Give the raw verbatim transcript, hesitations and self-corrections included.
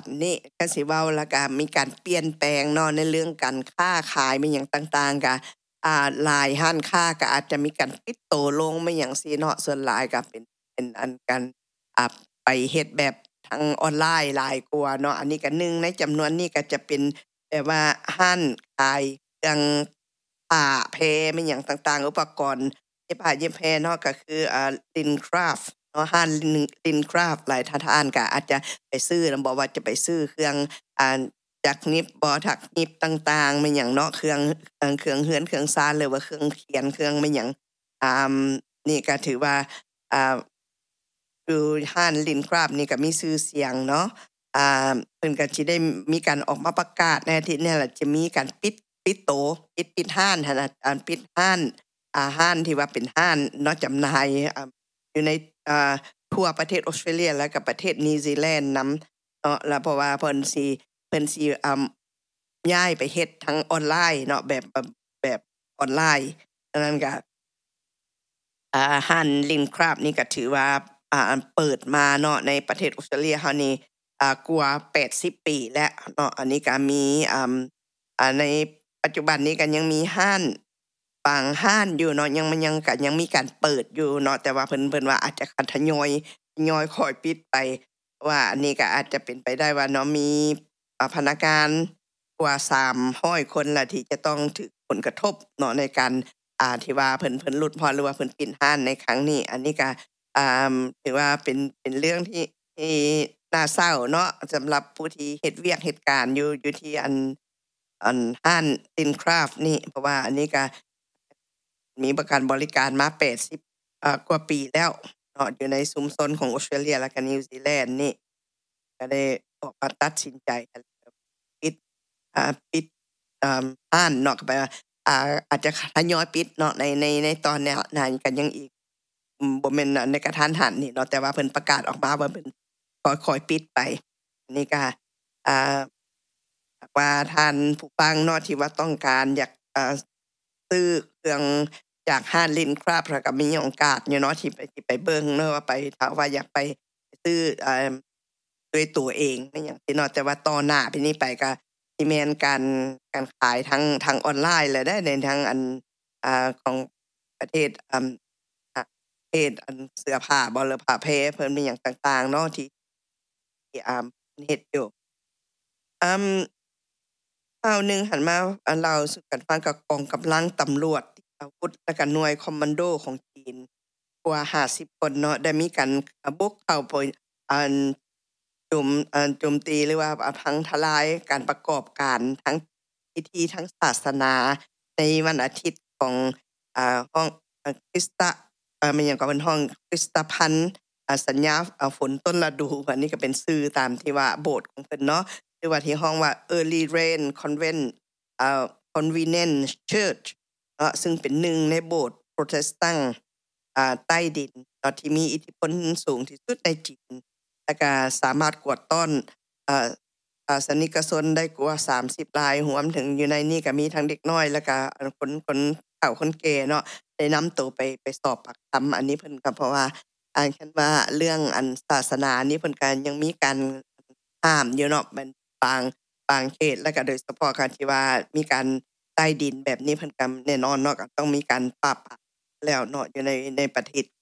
นนี่ก็สิเว้าแล้วก็มีการเปลี่ยนแปลงเนาะในเรื่องการค้าขายมีหยังต่างๆก็อ่าหลายร้านค้าก็อาจจะมีการปิดโตลงไม่หยังซี้เนาะส่วนหลายก็เป็นเป็นอันการอ่าไปเฮ็ดแบบทางออนไลน์หลายกว่าเนาะอันนี้ก็หนึ่งในจำนวนนี้ก็จะเป็นแบบว่าร้านขายเครื่องผ้าแพรมีหยังต่างๆอุปกรณ์เย็บผ้าเย็บแพรเนาะก็คืออ่า Lincraft เนาะร้าน Lincraft หลายท่านก็อาจจะไปซื้อบ่ว่าจะไปซื้อเครื่องอ่าจักรนิบบ่ถักนิบต่างๆมีหยังเนาะเครื่องเอ่อเครื่องเรือนเครื่องชานหรือว่าเครื่องเขียนเครื่องมีหยังอ่านี่ก็ถือว่าอ่าคือร้าน Lincraft นี่ก็มีชื่อเสียงเนาะอ่าเพิ่นก็สิได้มีการออกมาประกาศในอาทิตย์นี้แหละจะมีการปิดปิดโตปิดปิดร้านหั้นน่ะอ่าปิดร้านอ่าร้านที่ว่าเป็นร้านเนาะจำหน่ายอ่าอยู่ในอ่าทั่วประเทศออสเตรเลียและก็ประเทศนิวซีแลนด์นำเนาะแล้วเพราะว่าเพิ่นสิเพิ่นสิอ่าย้ายไปเฮ็ดทางออนไลน์เนาะแบบแบบแบบออนไลน์ฉะนั้นก็อ่าร้าน Lincraft นี่ก็ถือว่าอ่าเปิดมาเนาะในประเทศออสเตรเลียเฮานี่อ่ากว่าแปดสิบปีแล้วเนาะอันนี้ก็มีอ่าอ่าในปัจจุบันนี้ก็ยังมีร้านบางร้านอยู่เนาะยังมันยังก็ยังมีการเปิดอยู่เนาะแต่ว่าเพิ่นเพิ่นว่าอาจจะทยอยทยอยค่อยปิดไปว่าอันนี้ก็อาจจะเป็นไปได้ว่าเนาะมีอ่าพนักงานกว่าสามร้อยคนล่ะที่จะต้องถูกผลกระทบเนาะในการอ่าที่ว่าเพิ่นเพิ่นหลุดพรหรือว่าเพิ่นปิดร้านในครั้งนี้อันนี้ก็อ่าถือว่าเป็นเป็นเรื่องที่ที่น่าเศร้าเนาะสำหรับผู้ที่เฮ็ดเวียกเฮ็ดการอยู่อยู่ที่อันอันร้าน Lincraft นี่เพราะว่าอันนี้ก็มีประกันบริการมาแปดสิบอ่ากว่าปีแล้วเนาะอยู่ในชุมชนของออสเตรเลียและก็นิวซีแลนด์นี่ก็ได้ออกมาตัดสินใจปิดอ่าปิดอ่าร้านเนาะก็แปลว่าอ่าอาจจะทยอยปิดเนาะในในในตอนเนี้ยน่าก็ยังอีกอืมบ่แม่นอันในกระทันหันนี่เนาะแต่ว่าเพิ่นประกาศออกมาว่าเพิ่นค่อยๆปิดไปอันนี้ก็อ่าหากว่าท่านผู้ฟังเนาะที่ว่าต้องการอยากอ่าซื้อเครื่องจากร้าน Lincraft แล้วก็มีโอกาสอยู่เนาะที่ไปที่ไปเบิ่งเนาะว่าไปถ้าว่าอยากไปซื้ออ่าด้วยตัวเองอิหยังซี้เนาะแต่ว่าต่อหน้าไปนี้ไปก็สิแม่นการการขายทางทางออนไลน์แล้วเด้อในทางอันอ่าของประเทศอ่าอ่าประเภทอันเสื้อผ้าบ่หรือผ้าแพรเพิ่นมีหยังต่างๆเนาะที่ที่อ่าเฮ็ดอยู่อืม ข่าวหนึ่งหันมาอ่าเล่าสู่กันฟังกับกองกำลังตำรวจติดอาวุธและก็หน่วยคอมมานโดของจีนกว่าห้าสิบคนเนาะได้มีการอ่าบุกเข้าไปอันโจมอ่าโจมตีหรือว่าอ่าพังทลายการประกอบการทั้งพิธีทั้งศาสนาในวันอาทิตย์ของอ่าห้องอ่าคริสตอ่าแม่นหยังก็เพิ่นห้องคริสตพันธ์อ่าสัญญาอ่าฝนต้นฤดูอันนี้ก็เป็นชื่อตามที่ว่าโบสถ์ของเพิ่นเนาะ หรือว่าที่ห้องว่า Early Rain Convent อ่า Convenient Church เนาะซึ่งเป็นหนึ่งในโบสถ์โปรเตสแตนต์อ่าใต้ดินเนาะที่มีอิทธิพลสูงที่สุดในจีนและก็สามารถกวดต้อนอ่าอ่าสนิกชนได้กว่าสามสิบรายรวมถึงอยู่ในนี้ก็มีทั้งเด็กน้อยแล้วก็อันคนคนเฒ่าคนแก่เนาะได้นำตัวไปไปสอบปากคำอันนี้เพิ่นก็เพราะว่าอ่าคันว่าเรื่องอันศาสนานี่เพิ่นก็ยังมีการห้ามอยู่เนาะมัน บางบางเขตแล้วก็โดยเฉพาะการที่ว่ามีการใต้ดินแบบนี้เพิ่นก็แน่นอนเนาะก็ต้องมีการปราบปรามแล้วเนาะอยู่ในในประเทศ